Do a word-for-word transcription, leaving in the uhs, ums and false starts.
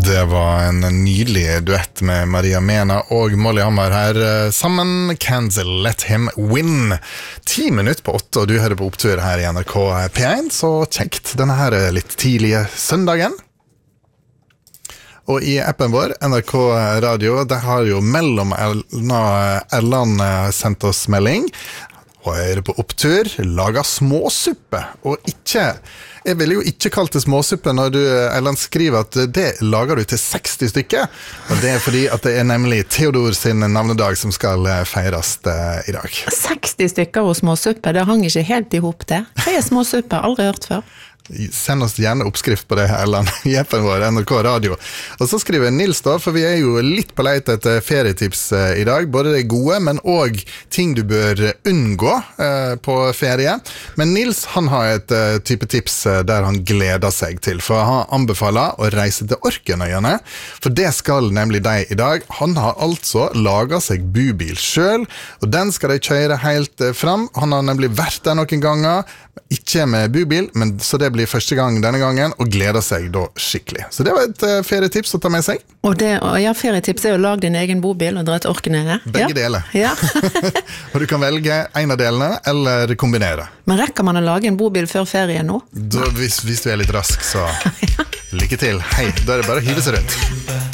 Det var en nydelig duett med Maria Mena og Molly Hammer her sammen. Cancel, let him win. Ti minutter på åtte, og du hører på Opptur her i N R K P én, så kjekt denne her litt tidlige søndagen. Og i appen vår, N R K Radio, der har jo mellom Erland sendt oss melding, og jeg er på Opptur, lager småsuppe, og ikke... Jeg vil jo ikke kalle det småsuppe når du, Erland, skriver at det lager du til seksti stykker, og det er fordi at det er nemlig Theodor sin navnedag som skal feires i dag. seksti stykker og småsuppe, det hang ikke helt i hop det. Hva er småsuppe? Aldri hørt før. Send oss gjerne oppskrift på det, Erland, i appen vår, N R K Radio. Og så skriver Nils da, for vi er jo litt på leit etter ferietips i dag, både det gode, men også ting du bør unngå eh, på ferie. Men Nils, han har et uh, type tips der han gleder seg til, for han anbefaler å reise til Orknøyene, for det skal nemlig de i dag. Han har altså laget seg bubil selv, og den skal de kjøre helt uh, fram. Han har nemlig vært der noen ganger, ikke med bubil, men så det blir første gang denne gangen, og gleder seg da skikkelig. Så det var et uh, ferietips å ta med seg. Og det, ja, ferietips er å lage din egen bobil og dra til Orknøyene. Begge ja. deler. Ja. Og du kan velge en av delene, eller kombinere. Men rekker man å lage en bobil før ferie nå? Da, hvis, hvis du er litt rask, så lykke til. Hei, da er det bare å hive seg rundt.